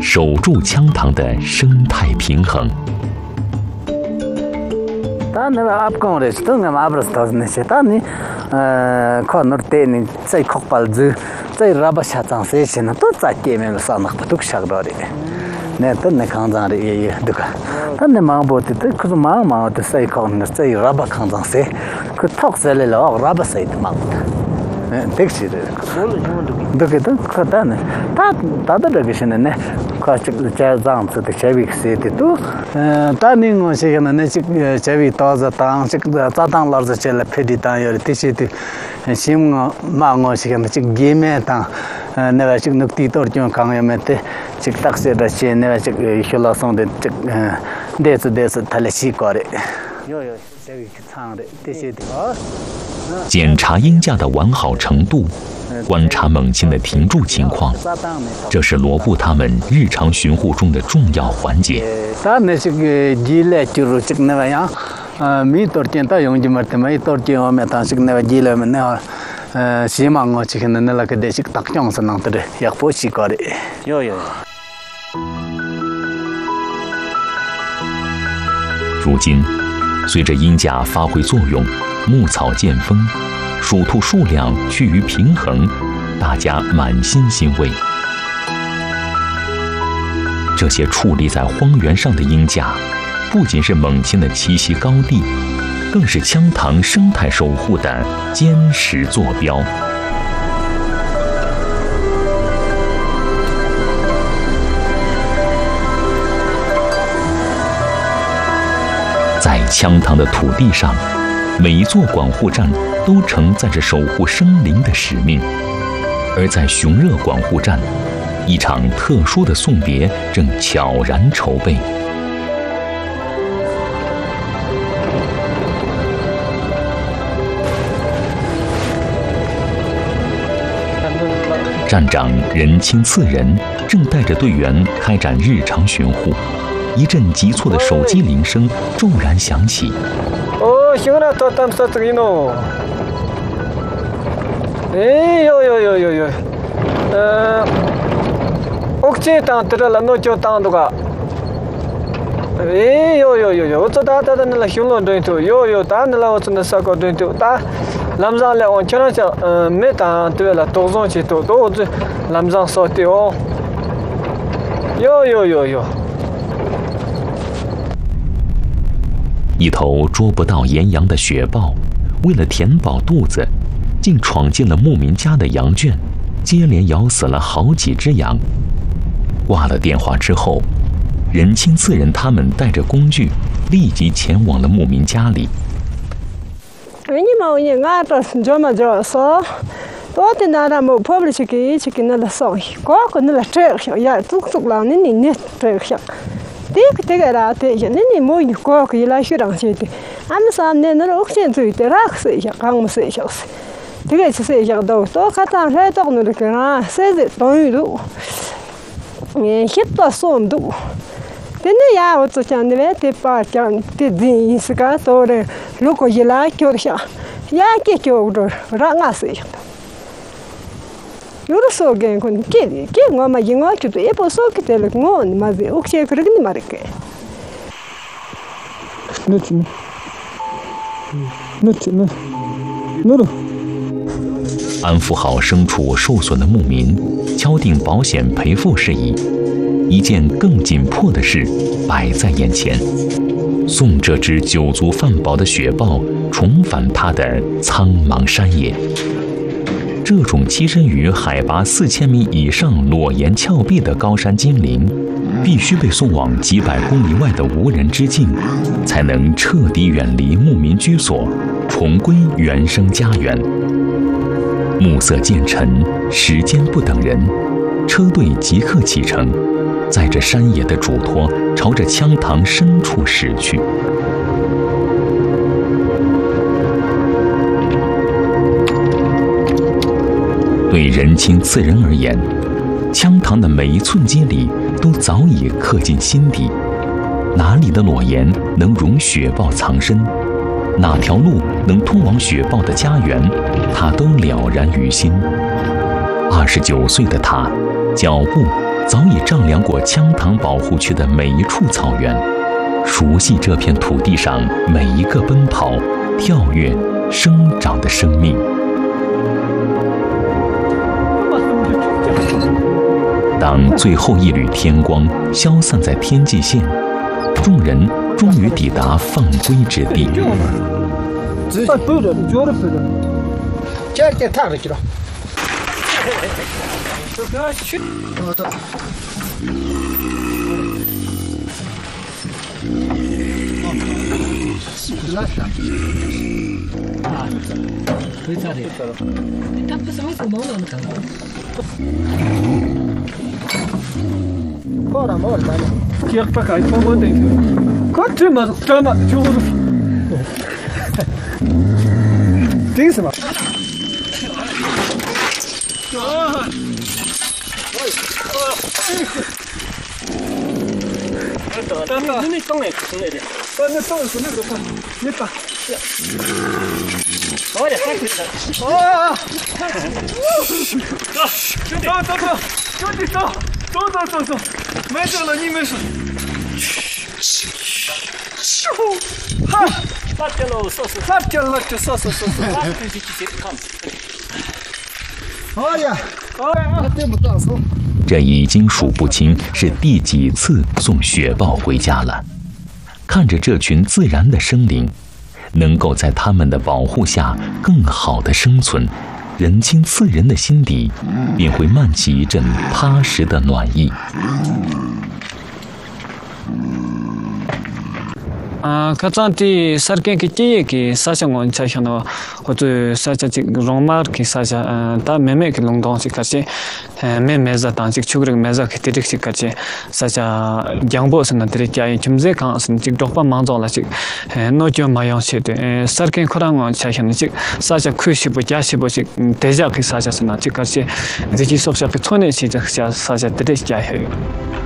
守住羌塘的生态平衡。检查鹰架的完好程度，观察猛禽的停住情况，这是罗布他们日常巡护中的重要环节。如今，随着鹰架发挥作用，牧草见丰，鼠兔数量趋于平衡，大家满心欣慰。这些矗立在荒原上的鹰架，不仅是猛禽的栖息高地，更是羌塘生态守护的坚实坐标。在羌塘的土地上，每一座管护站都承载着守护生灵的使命。而在熊热管护站，一场特殊的送别正悄然筹备。站长任清次仁正带着队员开展日常巡护。一阵急促的手机铃声骤然响起。 哦，行了，到这个喏。哎呦，옥지 땅 들어라 노조 땅도가.哎呦，我这打那了熊了对头，有打那了我真的啥个对头打。南上来往前头讲，没打对了，东上去都这南上烧的哦。有。 一头捉不到岩羊的雪豹，为了填饱肚子，竟闯进了牧民家的羊圈，接连咬死了好几只羊。挂了电话之后，任清次仁他们带着工具，立即前往了牧民家里。 这个啦，这些你莫有过可以来学长些的，俺们3年那6千岁的那个岁下，刚我岁小时，这个是岁下到看当时到那个啊，谁的等于都，很多送都，真的呀，我之前的那把讲的意思个到的，如果一来就下，呀就着让俺岁下。有的时候给我嘛，因为就是也不说给的了，我嘛是我些个人的嘛的给。那。 安抚好牲畜受损的牧民，敲定保险赔付事宜。一件更紧迫的事摆在眼前：送这只酒足饭饱的雪豹重返它的苍茫山野。这种栖身于海拔4000米以上裸岩峭壁的高山精灵，必须被送往几百公里外的无人之境，才能彻底远离牧民居所，重归原生家园。暮色渐沉，时间不等人，车队即刻启程，载着山野的嘱托，朝着羌塘深处驶去。对任清次仁而言，羌塘的每一寸肌理都早已刻进心底。哪里的裸岩能容雪豹藏身，哪条路能通往雪豹的家园，他都了然于心。29岁的他，脚步早已丈量过羌塘保护区的每一处草原，熟悉这片土地上每一个奔跑、跳跃、生长的生命。当最后一缕天光消散在天际线，众人终于抵达放归之地。 走，没事了，你没事。 这已经数不清是第几次送雪豹回家了。看着这群自然的生灵，能够在他们的保护下更好的生存，人亲刺人的心底便会漫起一阵踏实的暖意。 카잔티 서켄키 티에키 사상원 차샤노 호주 사자지 로마르키 사자 다 메메키 롱동시 같이 메메자 단식 추그릭 메자 키티릭시 같이 사자 양보스나 드리티아이 침제 칸스 직독파 망조라시 노죠 마용시데 서켄 코랑원 차샤니직 사자 쿠시부 자시부시 대자키 사자스나 직같이 지지 속샤피 촌에 시작 사자 드리티아이